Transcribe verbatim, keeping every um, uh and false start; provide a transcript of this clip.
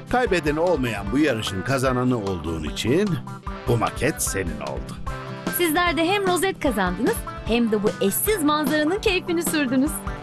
Kaybedeni olmayan bu yarışın kazananı olduğun için bu maket senin oldu. Sizler de hem rozet kazandınız hem de bu eşsiz manzaranın keyfini sürdünüz.